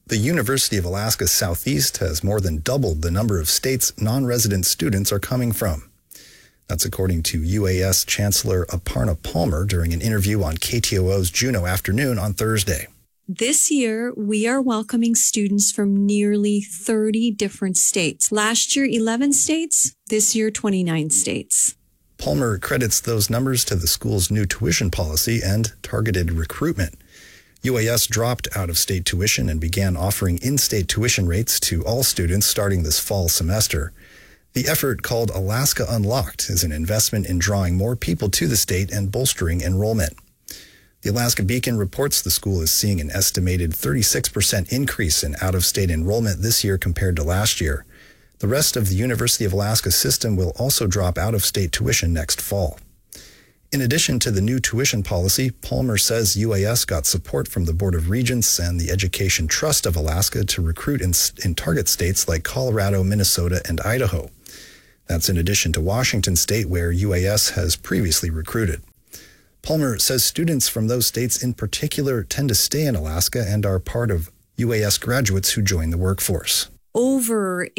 The University of Alaska Southeast has more than doubled the number of states non-resident students are coming from. That's according to UAS Chancellor Aparna Palmer during an interview on KTOO's Juneau Afternoon on Thursday. This year, we are welcoming students from nearly 30 different states. Last year, 11 states. This year, 29 states. Palmer credits those numbers to the school's new tuition policy and targeted recruitment. UAS dropped out-of-state tuition and began offering in-state tuition rates to all students starting this fall semester. The effort, called Alaska Unlocked, is an investment in drawing more people to the state and bolstering enrollment. The Alaska Beacon reports the school is seeing an estimated 36% increase in out-of-state enrollment this year compared to last year. The rest of the University of Alaska system will also drop out-of-state tuition next fall. In addition to the new tuition policy, Palmer says UAS got support from the Board of Regents and the Education Trust of Alaska to recruit in target states like Colorado, Minnesota, and Idaho. That's in addition to Washington State, where UAS has previously recruited. Palmer says students from those states in particular tend to stay in Alaska and are part of UAS graduates who join the workforce. Over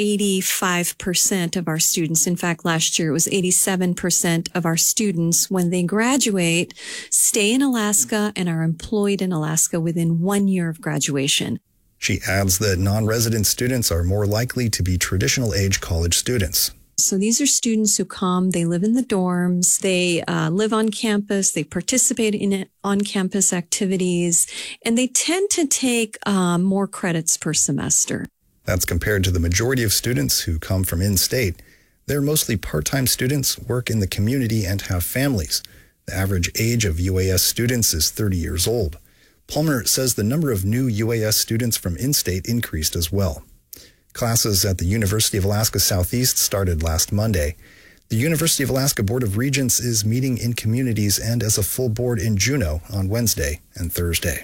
85% of our students, in fact, last year it was 87% of our students, when they graduate, stay in Alaska and are employed in Alaska within 1 year of graduation. She adds that non-resident students are more likely to be traditional-age college students. So these are students who come, they live in the dorms, they live on campus, they participate in on-campus activities, and they tend to take more credits per semester. That's compared to the majority of students who come from in-state. They're mostly part-time students, work in the community, and have families. The average age of UAS students is 30 years old. Palmer says the number of new UAS students from in-state increased as well. Classes at the University of Alaska Southeast started last Monday. The University of Alaska Board of Regents is meeting in communities and as a full board in Juneau on Wednesday and Thursday.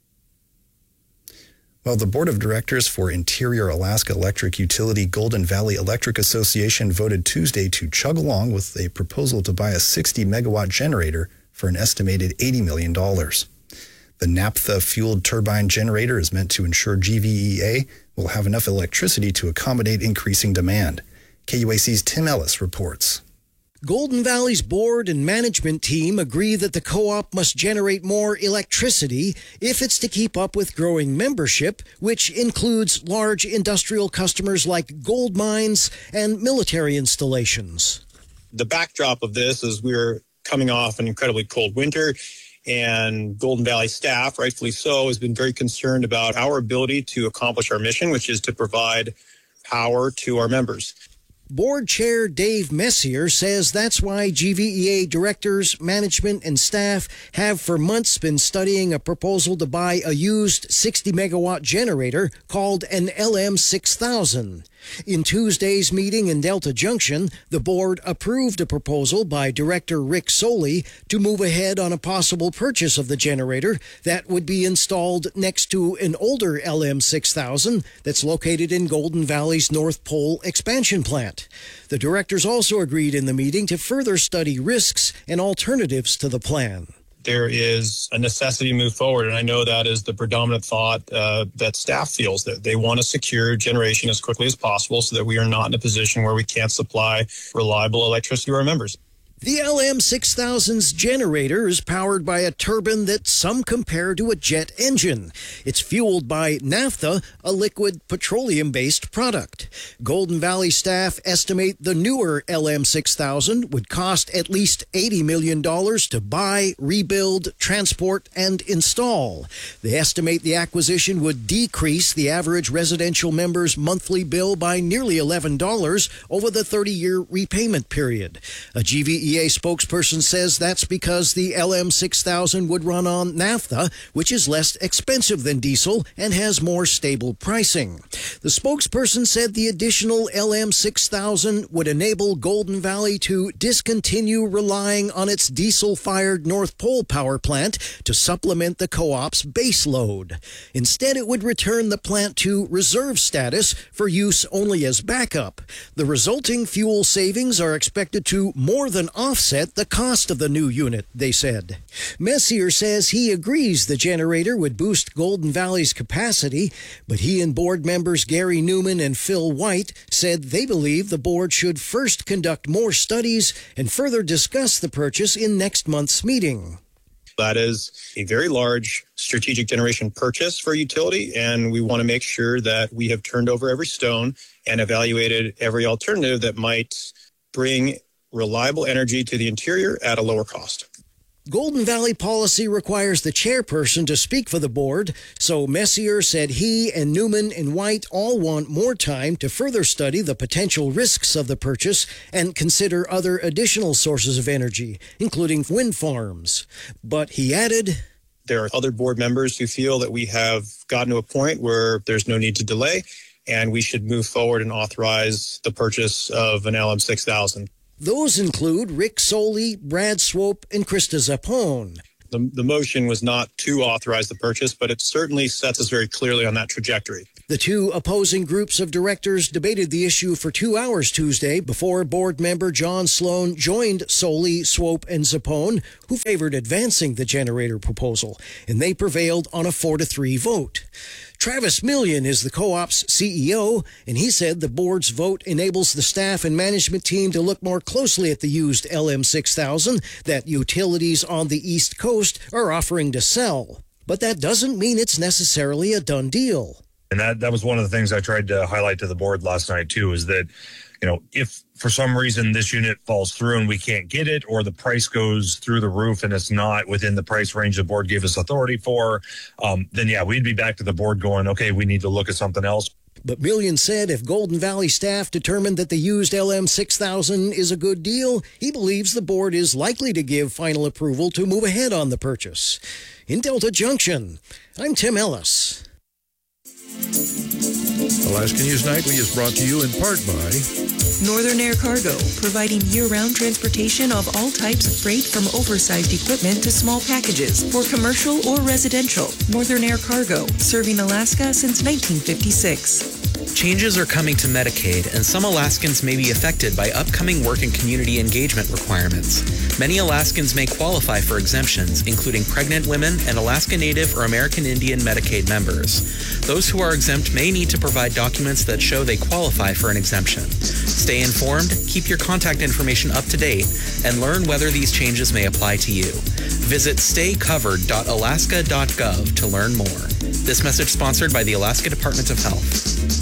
Well, the Board of Directors for Interior Alaska Electric Utility Golden Valley Electric Association voted Tuesday to chug along with a proposal to buy a 60-megawatt generator for an estimated $80 million. The naphtha-fueled turbine generator is meant to ensure GVEA will have enough electricity to accommodate increasing demand. KUAC's Tim Ellis reports. Golden Valley's board and management team agree that the co-op must generate more electricity if it's to keep up with growing membership, which includes large industrial customers like gold mines and military installations. The backdrop of this is we're coming off an incredibly cold winter, and Golden Valley staff, rightfully so, has been very concerned about our ability to accomplish our mission, which is to provide power to our members. Board Chair Dave Messier says that's why GVEA directors, management, and staff have for months been studying a proposal to buy a used 60-megawatt generator called an LM6000. In Tuesday's meeting in Delta Junction, the board approved a proposal by Director Rick Soley to move ahead on a possible purchase of the generator that would be installed next to an older LM6000 that's located in Golden Valley's North Pole expansion plant. The directors also agreed in the meeting to further study risks and alternatives to the plan. There is a necessity to move forward, and I know that is the predominant thought that staff feels, that they want to secure generation as quickly as possible so that we are not in a position where we can't supply reliable electricity to our members. The LM6000's generator is powered by a turbine that some compare to a jet engine. It's fueled by naphtha, a liquid petroleum-based product. Golden Valley staff estimate the newer LM6000 would cost at least $80 million to buy, rebuild, transport, and install. They estimate the acquisition would decrease the average residential member's monthly bill by nearly $11 over the 30-year repayment period. A GVEA spokesperson says that's because the LM6000 would run on naphtha, which is less expensive than diesel and has more stable pricing. The spokesperson said the additional LM6000 would enable Golden Valley to discontinue relying on its diesel-fired North Pole power plant to supplement the co-op's base load. Instead, it would return the plant to reserve status for use only as backup. The resulting fuel savings are expected to more than offset the cost of the new unit, they said. Messier says he agrees the generator would boost Golden Valley's capacity, but he and board members Gary Newman and Phil White said they believe the board should first conduct more studies and further discuss the purchase in next month's meeting. That is a very large strategic generation purchase for utility, and we want to make sure that we have turned over every stone and evaluated every alternative that might bring reliable energy to the interior at a lower cost. Golden Valley policy requires the chairperson to speak for the board, so Messier said he and Newman and White all want more time to further study the potential risks of the purchase and consider other additional sources of energy, including wind farms. But he added, there are other board members who feel that we have gotten to a point where there's no need to delay, and we should move forward and authorize the purchase of an LM6000. Those include Rick Soley, Brad Swope, and Krista Zappone. The motion was not to authorize the purchase, but it certainly sets us very clearly on that trajectory. The two opposing groups of directors debated the issue for 2 hours Tuesday before board member John Sloan joined Soley, Swope, and Zappone, who favored advancing the generator proposal, and they prevailed on a 4-3 vote. Travis Million is the co-op's CEO, and he said the board's vote enables the staff and management team to look more closely at the used LM6000 that utilities on the East Coast are offering to sell. But that doesn't mean it's necessarily a done deal. And that was one of the things I tried to highlight to the board last night, too, is that, if for some reason this unit falls through and we can't get it, or the price goes through the roof and it's not within the price range the board gave us authority for, then, yeah, we'd be back to the board going, okay, we need to look at something else. But Million said if Golden Valley staff determined that the used LM6000 is a good deal, he believes the board is likely to give final approval to move ahead on the purchase. In Delta Junction, I'm Tim Ellis. Alaska News Nightly is brought to you in part by Northern Air Cargo, providing year-round transportation of all types of freight from oversized equipment to small packages for commercial or residential. Northern Air Cargo, serving Alaska since 1956. Changes are coming to Medicaid, and some Alaskans may be affected by upcoming work and community engagement requirements. Many Alaskans may qualify for exemptions, including pregnant women and Alaska Native or American Indian Medicaid members. Those who are exempt may need to provide documents that show they qualify for an exemption. Stay informed, keep your contact information up to date, and learn whether these changes may apply to you. Visit staycovered.alaska.gov to learn more. This message sponsored by the Alaska Department of Health.